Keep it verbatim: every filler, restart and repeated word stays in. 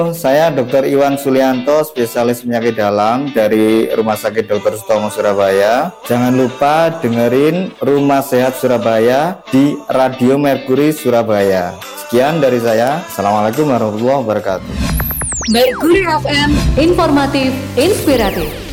Saya dokter Iwan Sulianto, spesialis penyakit dalam dari Rumah Sakit dokter Sutomo Surabaya. Jangan lupa dengerin Rumah Sehat Surabaya di Radio Merkuri Surabaya. Sekian dari saya. Assalamualaikum warahmatullahi wabarakatuh. Merkuri F M, informatif, inspiratif.